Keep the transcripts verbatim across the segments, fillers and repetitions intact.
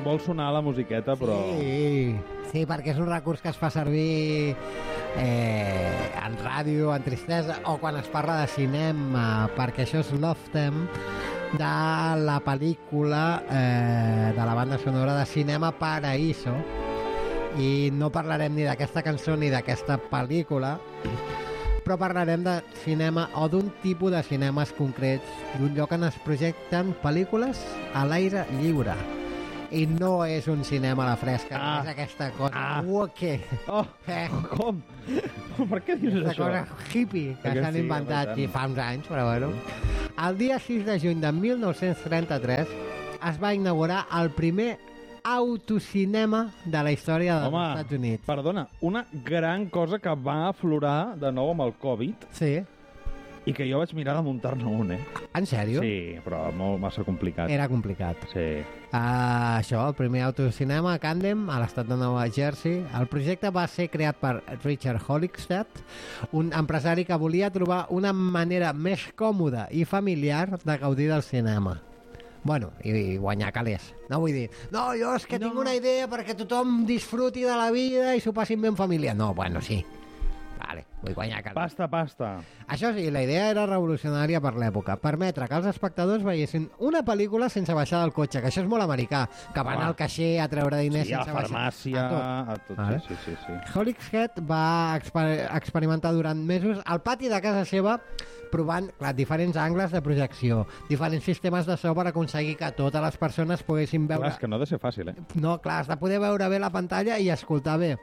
vol sonar la musiqueta, però... Sí, sí, perquè és un recurs que es fa servir eh, en ràdio, en tristesa, o quan es parla de cinema, perquè això és Love Theme de la pel·lícula eh, de la banda sonora de cinema Paraíso, i no parlarem ni d'aquesta cançó ni d'aquesta pel·lícula, però parlarem de cinema o d'un tipus de cinemes concrets, d'un lloc on es projecten pel·lícules a l'aire lliure. I no és un cinema a la fresca, Ah. no és aquesta cosa Ah. uoque, Oh, eh, com? Per què dius aquesta això? cosa hippie que Que s'han sí, inventat home, i i fa uns anys, però bueno. El dia sis de juny de mil nou-cents trenta-tres es va inaugurar el primer autocinema de la història dels Home, Estats Units. perdona, una gran cosa que va aflorar de nou amb el Covid Sí, i que jo vaig mirar de muntar-ne un, eh? en sèrio? Sí, però molt massa complicat. Era complicat. Sí. Uh, això, el primer autocinema a Camden, a l'estat de Nova Jersey. El projecte va ser creat per Richard Hollingshead, un empresari que volia trobar una manera més còmoda i familiar de gaudir del cinema. Bueno, i, i guanyar calés. No vull dir, no, jo és que no. tinc una idea perquè tothom disfruti de la vida i s'ho passin bé en família. No, bueno, sí. Vale, vull guanyar calés. Pasta, pasta. Això sí, la idea era revolucionària per l'època, permetre que els espectadors veiessin una pel·lícula sense baixar del cotxe, que això és molt americà, que van Ah. al caixer a treure diners Sí, a sense la farmàcia, baixar. a tot. Vale. Sí, sí, sí. Hollingshead va exper experimentar durant mesos al pati de casa seva provant clar, diferents angles de projecció, diferents sistemes de so per aconseguir que totes les persones poguessin veure... Clar, és que no ha de ser fàcil, eh? No, clar, has de poder veure bé la pantalla i escoltar bé.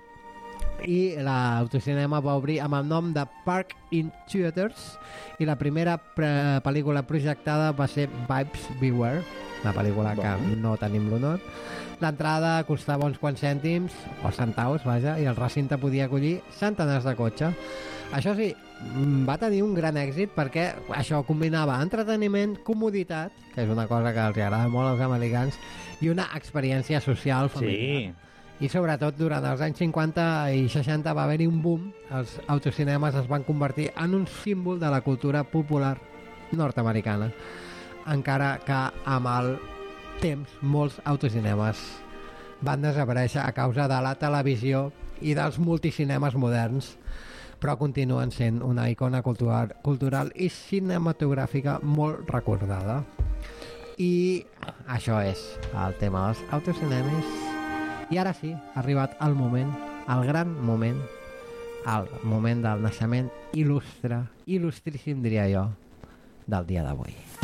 I l'autocinema va obrir amb el nom de Park In Theaters i la primera pre pel·lícula projectada va ser Vibes Beware, una pel·lícula que Bon. no tenim l'honor. L'entrada costava uns quants cèntims, o centaus, vaja, i el recinte podia acollir centenars de cotxes. Això sí, va tenir un gran èxit perquè això combinava entreteniment, comoditat, que és una cosa que els agrada molt als americans, i una experiència social familiar. Sí. I sobretot durant els anys cinquanta i seixanta va haver-hi un boom. Els autocinemes es van convertir en un símbol de la cultura popular nord-americana, encara que amb el temps molts autocinemes van desaparèixer a causa de la televisió i dels multicinemes moderns, però continuen sent una icona cultural, cultural i cinematogràfica molt recordada. I això és el tema dels autocinemes. I ara sí, ha arribat el moment, el gran moment, el moment del naixement il·lustre, il·lustríssim, diria jo, del dia d'avui.